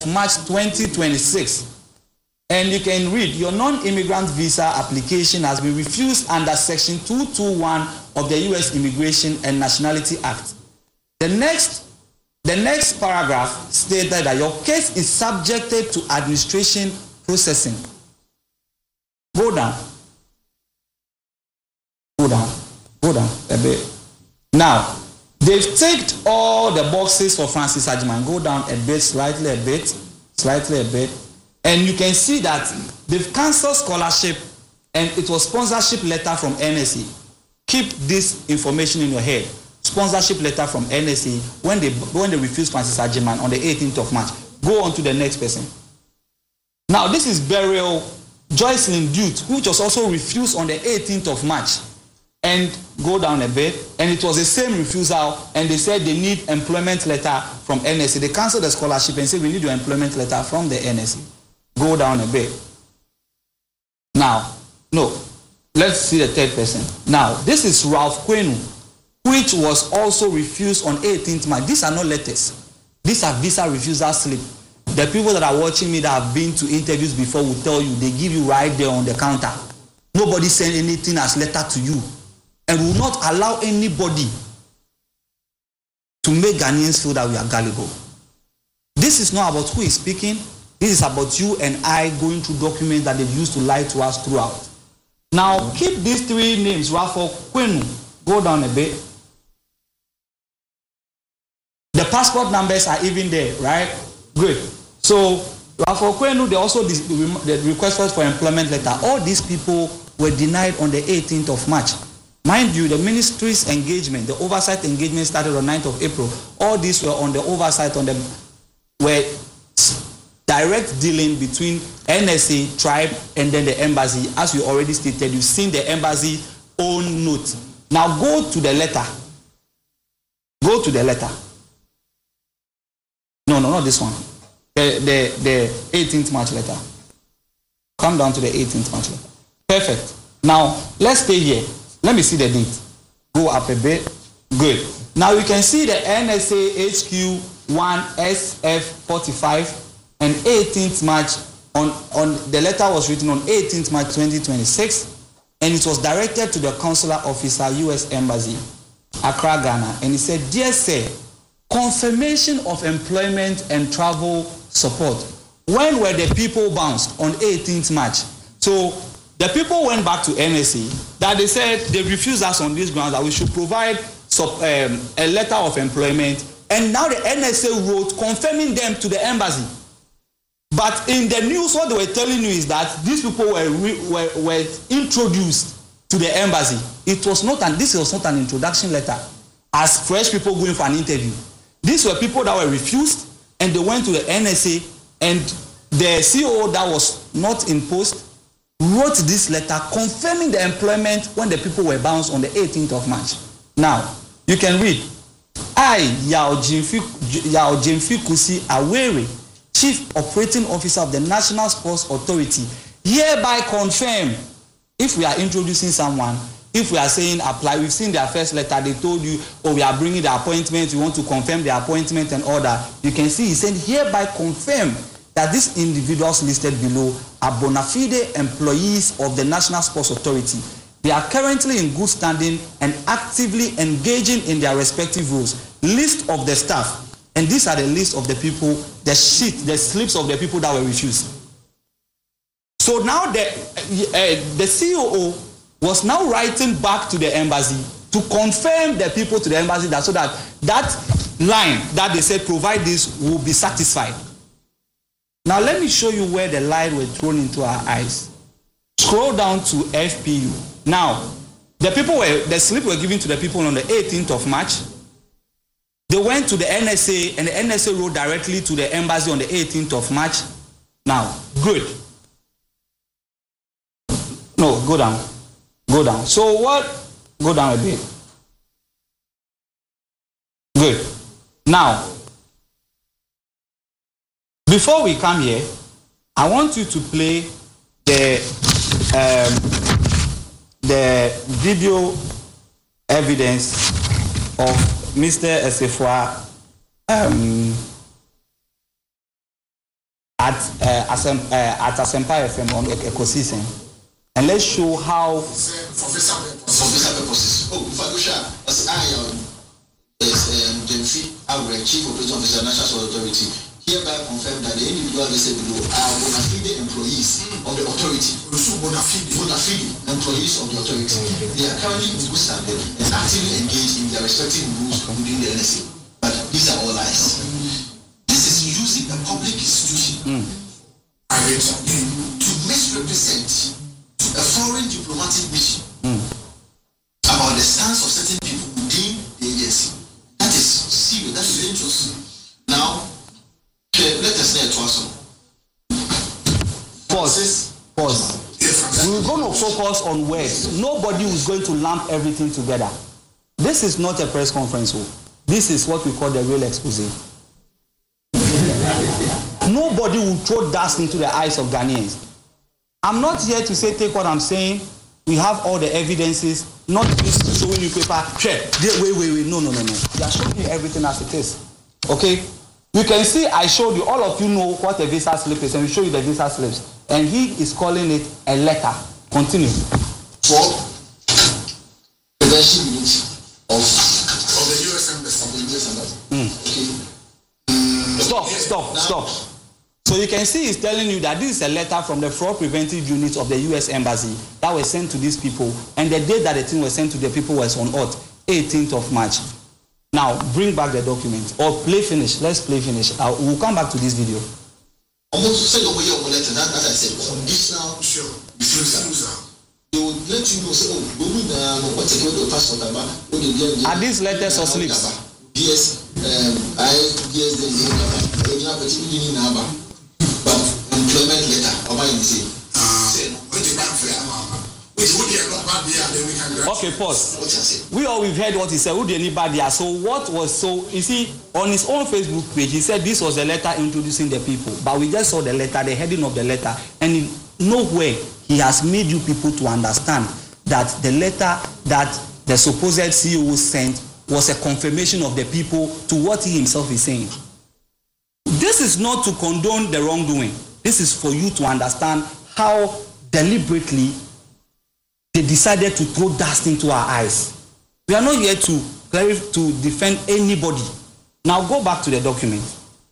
March 2026. And you can read, your non-immigrant visa application has been refused under Section 221 of the U.S. Immigration and Nationality Act. The next paragraph stated that your case is subjected to administration processing. Go down a bit. Now, they've ticked all the boxes for Francis Agyeman. Go down a bit, slightly a bit. And you can see that they've cancelled scholarship and it was sponsorship letter from NSA. Keep this information in your head. Sponsorship letter from NSA when they refused Francis Agyeman on the 18th of March. Go on to the next person. Now, this is Burial Joycelyn Dutte, which was also refused on the 18th of March. And go down a bit, and it was the same refusal, and they said they need employment letter from NSA. They cancelled the scholarship and said we need your employment letter from the NSA. Go down a bit. Now, no, let's see the third person. Now, this is Ralph Kwenu, which was also refused on 18th March. These are not letters. These are visa refusal slip. The people that are watching me that have been to interviews before will tell you, they give you right there on the counter. Nobody send anything as letter to you. And will not allow anybody to make Ghanaians feel that we are gullible. This is not about who is speaking. This is about you and I going through documents that they've used to lie to us throughout. Now, keep these three names. Ralph Kwenu. Go down a bit. The passport numbers are even there, right? Good. So, Ralph Kwenu, they also the requested for employment letter. All these people were denied on the 18th of March. Mind you, the ministry's engagement, the oversight engagement started on 9th of April. All these were on the oversight were direct dealing between NSA, tribe, and then the embassy. As we already stated, you've seen the embassy own note. Now go to the letter. Go to the letter. No, not this one. The 18th March letter. Come down to the 18th March letter. Perfect. Now, let's stay here. Let me see the date. Go up a bit. Good. Now you can see the NSA HQ 1 SF 45 and 18th March on the letter was written on 18th March 2026 and it was directed to the consular officer, U.S. Embassy, Accra, Ghana. And it said, dear sir, confirmation of employment and travel support. When were the people bounced? On 18th March. So the people went back to NSA that they said they refused us on this ground that we should provide a letter of employment, and now the NSA wrote confirming them to the embassy. But in the news, what they were telling you is that these people were introduced to the embassy. This was not an introduction letter as fresh people going for an interview. These were people that were refused, and they went to the NSA, and the CEO that was not in post wrote this letter confirming the employment when the people were bounced on the 18th of March. Now, you can read, I, Yao Jemfi Kusi Awere, Chief Operating Officer of the National Sports Authority, hereby confirm, if we are introducing someone, if we are saying apply, we've seen their first letter, they told you, oh, we are bringing the appointment, we want to confirm the appointment and all that. You can see he said, hereby confirm that these individuals listed below are bona fide employees of the National Sports Authority. They are currently in good standing and actively engaging in their respective roles. List of the staff. And these are the list of the people, the slips of the people that were refused. So now the COO was now writing back to the embassy to confirm the people to the embassy so that line that they said provide this will be satisfied. Now let me show you where the light were thrown into our eyes. Scroll down to FPU. Now, the slip were given to the people on the 18th of March. They went to the NSA and the NSA wrote directly to the embassy on the 18th of March. Now, good. No, go down. Go down. So what? Go down a bit. Good. Now, before we come here, I want you to play the video evidence of Mr. Esefua at Asempa FM on Ecosystem, and let's show how. For visa purposes. Oh, Fadusha, as I am Jenfi, our Chief Operating Officer, National Authority, hereby confirm that the individual listed below are bona fide employees of the authority. Bona fide employees of the authority. They are currently in good standing and actively engaged in their respective roles within the NSA. But these are all lies. This is using a public institution to misrepresent a foreign diplomatic mission about the stance of certain people within the agency. That is serious, that is dangerous. Now, let us say it also. Pause. We're going to focus on words. Nobody is going to lump everything together. This is not a press conference. This is what we call the real expose. Nobody will throw dust into the eyes of Ghanaians. I'm not here to say take what I'm saying. We have all the evidences. Not just showing you paper. Wait. No. We are showing you everything as it is. Okay? You can see I showed you. All of you know what a visa slip is, and we show you the visa slips. And he is calling it a letter. Continue. For prevention unit of the U.S. Embassy. Okay. Stop. So you can see he's telling you that this is a letter from the fraud preventive unit of the U.S. Embassy that was sent to these people, and the date that the thing was sent to the people was on 18th of March. Now, bring back the document. Or play finish. Let's play finish. We'll come back to this video. Almost say over your letter, that as I said, conditional refusal. They will let you know, say, what's the passport about? Are these letters or slips? Yes, but employment letter, okay, pause. We've heard what he said. Who did anybody? So you see, on his own Facebook page, he said this was a letter introducing the people. But we just saw the letter, the heading of the letter, and nowhere he has made you people to understand that the letter that the supposed CEO sent was a confirmation of the people to what he himself is saying. This is not to condone the wrongdoing. This is for you to understand how deliberately they decided to throw dust into our eyes. We are not here to defend anybody. Now go back to the document.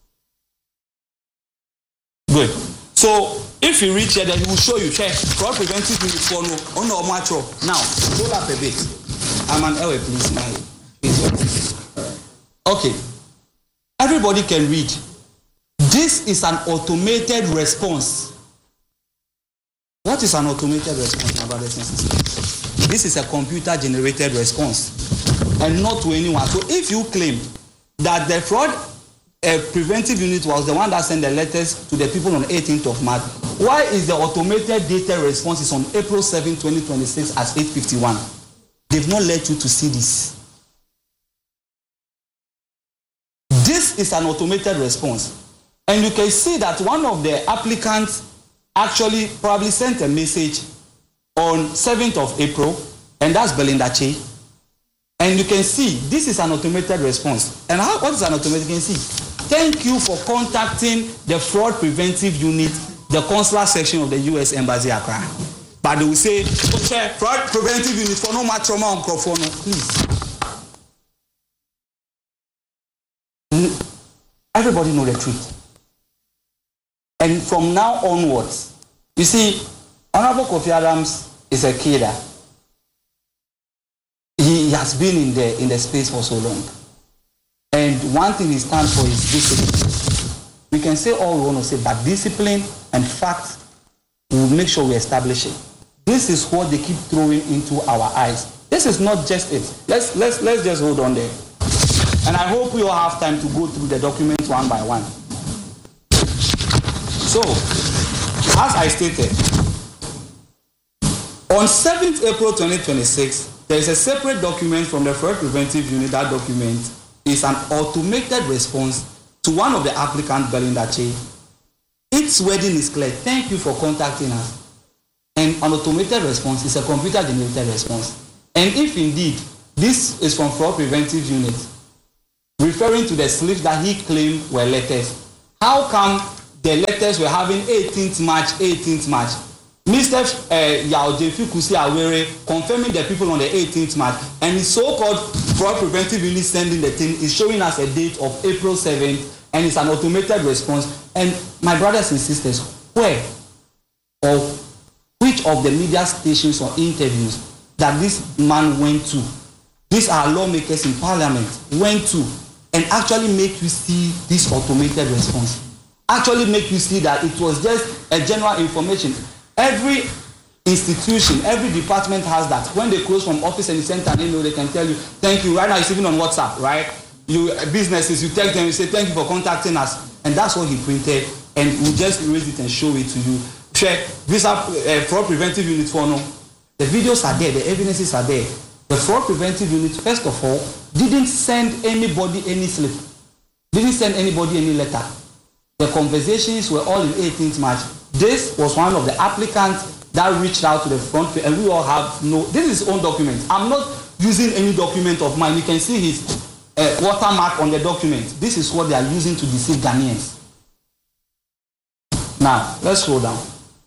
Good. So if you reach here, then he will show you. Check. Fraud preventive unit for no macho. Now, hold up a bit. I'm an LA policeman. Okay. Everybody can read. This is an automated response. What is an automated response, my brothers and sisters? This is a computer-generated response, and not to anyone. So if you claim that the fraud preventive unit was the one that sent the letters to the people on 18th of March, why is the automated data response is on April 7, 2026 at 8:51? They've not let you to see this. This is an automated response. And you can see that one of the applicants actually probably sent a message on 7th of April, and that's Belinda Che. And you can see this is an automated response. And what is an automated? You can see, thank you for contacting the fraud preventive unit, the consular section of the U.S. Embassy Accra. But they will say, okay, fraud preventive unit for no more trauma on microphone, please. Everybody know the truth. And from now onwards, you see, Honorable Kofi Adams is a kidder. He has been in the space for so long. And one thing he stands for is discipline. We can say all we want to say, but discipline and fact, we will make sure we establish it. This is what they keep throwing into our eyes. This is not just it. Let's just hold on there. And I hope we all have time to go through the documents one by one. So, as I stated, on 7th April 2026, there is a separate document from the fraud preventive unit. That document is an automated response to one of the applicants, Belinda Che. Its wording is clear. Thank you for contacting us. And an automated response is a computer-generated response. And if indeed this is from fraud preventive unit, referring to the slips that he claimed were letters, how come the letters were having 18th March. Mr. Yao Jefi Kusi Awere confirming the people on the 18th March, and his so-called fraud preventive unit sending the thing is showing us a date of April 7th, and it's an automated response. And my brothers and sisters, where or which of the media stations or interviews that this man went to, these are lawmakers in parliament, went to, and actually make you see this automated response? Actually make you see that it was just a general information. Every institution, every department has that. When they close from office and you send an email, they can tell you, thank you. Right now it's even on WhatsApp, right? You businesses, you text them, you say, thank you for contacting us. And that's what he printed, and we'll just erase it and show it to you. Check, visa fraud preventive unit for no. The videos are there, the evidences are there. The fraud preventive unit, first of all, didn't send anybody any slip. Didn't send anybody any letter. The conversations were all in 18th March. This was one of the applicants that reached out to the front page, and we all have this is his own document. I'm not using any document of mine. You can see his watermark on the document. This is what they are using to deceive Ghanaians. Now, let's slow down.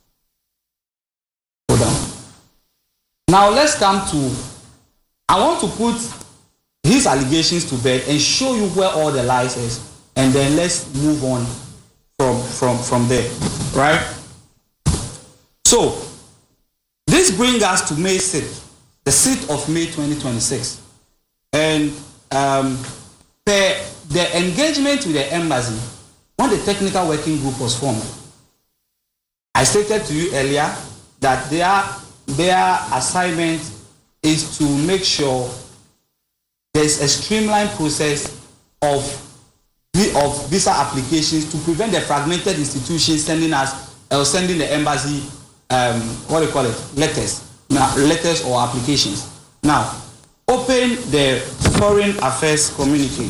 Slow down. Now, let's come to, I want to put his allegations to bed and show you where all the lies is, and then let's move on from there, right? So, this brings us to May 6th, the 6th of May 2026. And the engagement with the embassy, when the technical working group was formed, I stated to you earlier that their assignment is to make sure there's a streamlined process of visa applications to prevent the fragmented institutions sending the embassy letters or applications. Now, open the Foreign Affairs communique.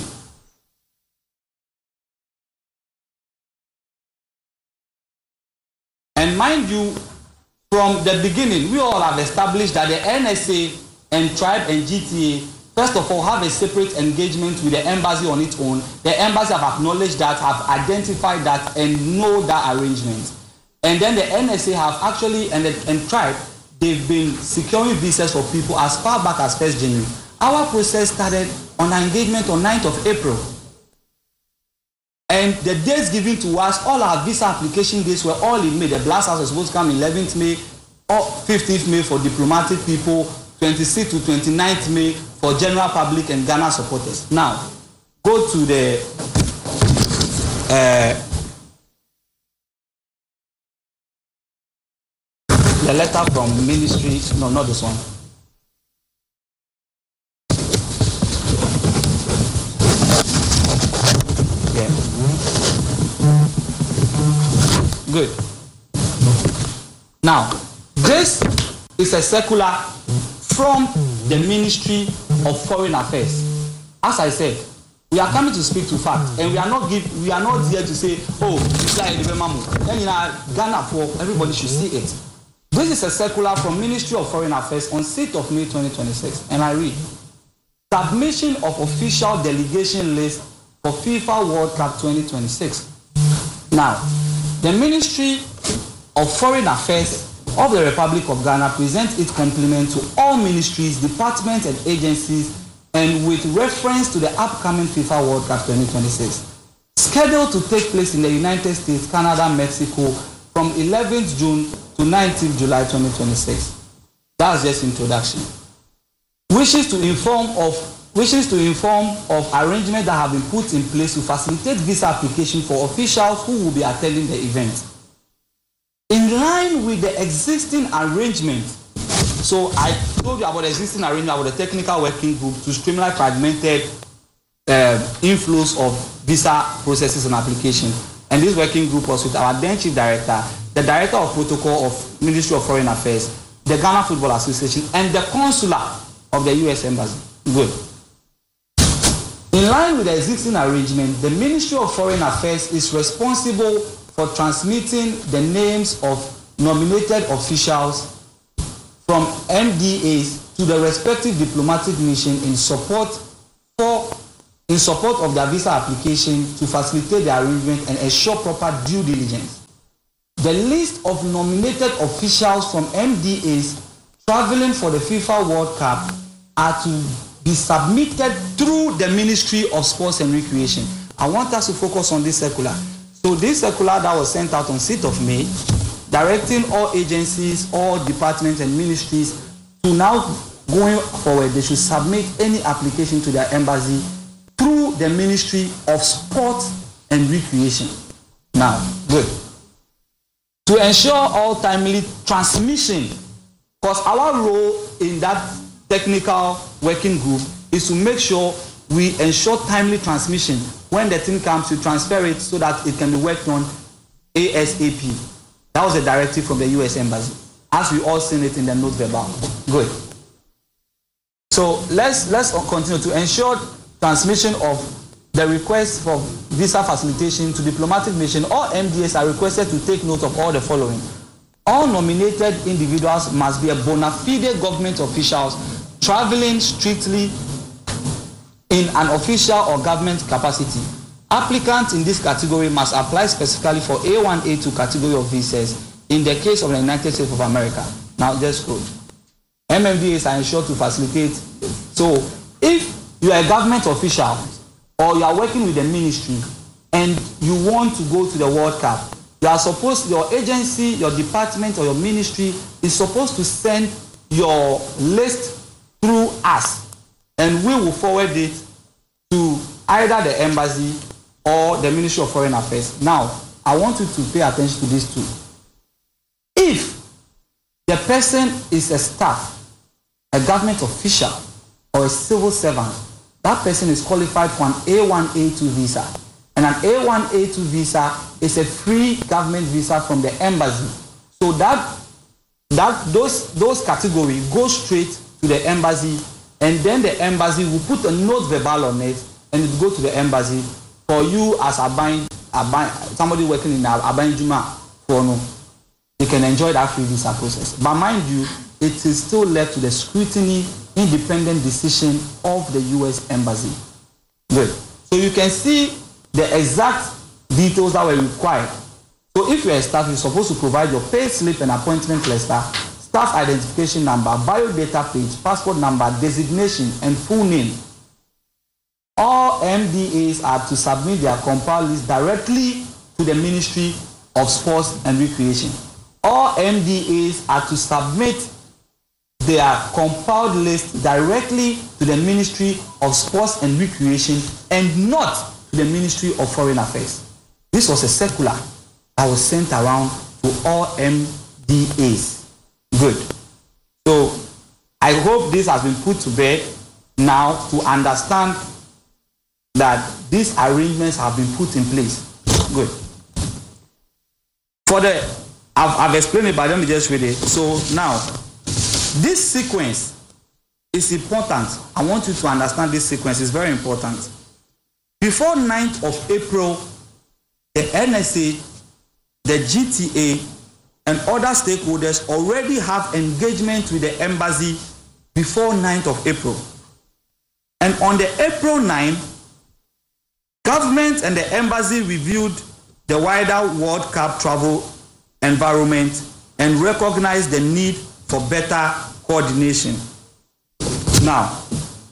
And mind you, from the beginning, we all have established that the NSA and Tribe and GTA, first of all, have a separate engagement with the embassy on its own. The embassy have acknowledged that, have identified that, and know that arrangement. And then the NSA have actually, and Tribe, they've been securing visas for people as far back as 1st January. Our process started on our engagement on 9th of April. And the dates given to us, all our visa application dates were all in May. The blast house was supposed to come 11th May, or 15th May for diplomatic people, 26th to 29th May for general public and Ghana supporters. Now, go to the letter from ministry. No, not this one. Yeah. Good. Now, this is a circular from the Ministry of Foreign Affairs. As I said, we are coming to speak to facts, and we are not here to say, oh, Ghana for everybody should see it. This is a circular from Ministry of Foreign Affairs on 6th of May 2026, and I read, submission of official delegation list for FIFA World Cup 2026. Now, the Ministry of Foreign Affairs of the Republic of Ghana presents its complement to all ministries, departments, and agencies, and with reference to the upcoming FIFA World Cup 2026, scheduled to take place in the United States, Canada, Mexico from 11th June to 19th July 2026. That's just introduction. Wishes to inform of arrangements that have been put in place to facilitate visa application for officials who will be attending the event. In line with the existing arrangement, so I told you about the existing arrangement with the technical working group to streamline fragmented inflows of visa processes and application. And this working group was with our then chief director, the director of protocol of Ministry of Foreign Affairs, the Ghana Football Association, and the consular of the U.S. Embassy. Good. In line with the existing arrangement, the Ministry of Foreign Affairs is responsible for transmitting the names of nominated officials from MDAs to the respective diplomatic mission in support in support of their visa application to facilitate their arrangement and ensure proper due diligence. The list of nominated officials from MDAs traveling for the FIFA World Cup are to be submitted through the Ministry of Sports and Recreation. I want us to focus on this circular. So this circular that was sent out on 6th of May, directing all agencies, all departments and ministries to now going forward, they should submit any application to their embassy through the Ministry of Sport and Recreation. Now, good. To ensure all timely transmission, because our role in that technical working group is to make sure we ensure timely transmission. When the thing comes, to transfer it so that it can be worked on ASAP. That was a directive from the US Embassy, as we all seen it in the note verbal. Good. So let's continue to ensure transmission of the request for visa facilitation to diplomatic mission. All MDAs are requested to take note of all the following. All nominated individuals must be a bona fide government officials traveling strictly in an official or government capacity. Applicants in this category must apply specifically for A1, A2 category of visas in the case of the United States of America. Now just go. MMDAs are ensured to facilitate. So if you are a government official or you are working with the ministry and you want to go to the World Cup, you are supposed, your agency, your department or your ministry is supposed to send your list through us, and we will forward it to either the embassy or the Ministry of Foreign Affairs. Now, I want you to pay attention to this too. If the person is a staff, a government official, or a civil servant, that person is qualified for an A1, A2 visa. And an A1, A2 visa is a free government visa from the embassy. So those categories go straight to the embassy, and then the embassy will put a note verbal on it, and it will go to the embassy for you as somebody working in Aban Juma for no. You can enjoy that free visa process. But mind you, it is still left to the scrutiny, independent decision of the US Embassy. Good. So you can see the exact details that were required. So if you're a staff, you're supposed to provide your pay slip and appointment letter, staff identification number, biodata page, passport number, designation, and full name. All MDAs are to submit their compiled list directly to the Ministry of Sports and Recreation. All MDAs are to submit their compiled list directly to the Ministry of Sports and Recreation and not to the Ministry of Foreign Affairs. This was a circular that was sent around to all MDAs. Good. So I hope this has been put to bed now to understand that these arrangements have been put in place. Good. I've explained it, but let me just read it. So now, this sequence is important. I want you to understand this sequence. It's very important. Before 9th of April, the NSA, the GTA, and other stakeholders already have engagement with the embassy before 9th of April. And on the April 9, government and the embassy reviewed the wider World Cup travel environment and recognized the need for better coordination. Now,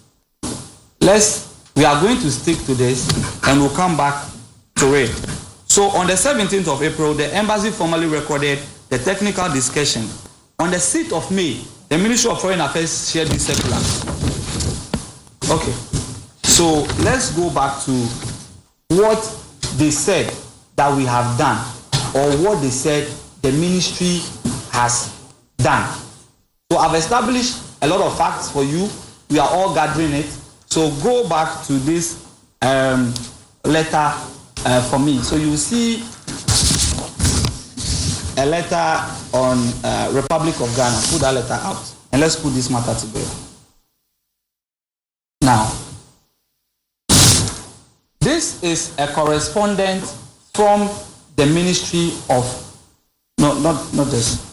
we are going to stick to this and we'll come back to it. So on the 17th of April, the embassy formally recorded the technical discussion. On the 6th of May, the Ministry of Foreign Affairs shared this circular. Okay, so let's go back to what they said that we have done, or what they said the ministry has done. So I've established a lot of facts for you. We are all gathering it. So go back to this letter for me. So you will see a letter on Republic of Ghana. Put that letter out. And let's put this matter together. Now, this is a correspondent from the Ministry of, not this.